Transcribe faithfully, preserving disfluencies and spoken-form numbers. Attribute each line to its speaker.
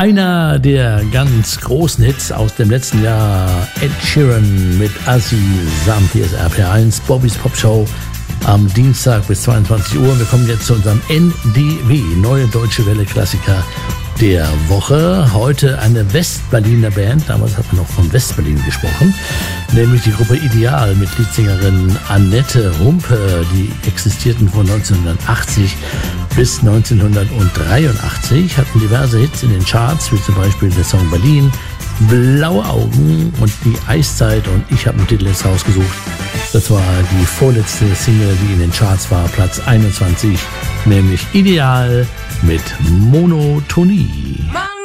Speaker 1: Einer der ganz großen Hits aus dem letzten Jahr, Ed Sheeran mit Assi samt hier ist R P R eins, Bobbys Pop Show am Dienstag bis zweiundzwanzig Uhr. Wir kommen jetzt zu unserem N D W, Neue Deutsche Welle Klassiker der Woche. Heute eine Westberliner Band, damals hat man noch von Westberlin gesprochen, nämlich die Gruppe Ideal mit Leadsängerin Annette Humpe. Die existierten von neunzehnhundertachtzig bis neunzehnhundertdreiundachtzig, hatten diverse Hits in den Charts, wie zum Beispiel der Song Berlin, Blaue Augen und die Eiszeit, und ich habe einen Titel jetzt rausgesucht. Das war die vorletzte Single, die in den Charts war, Platz einundzwanzig, nämlich Ideal mit Monotonie.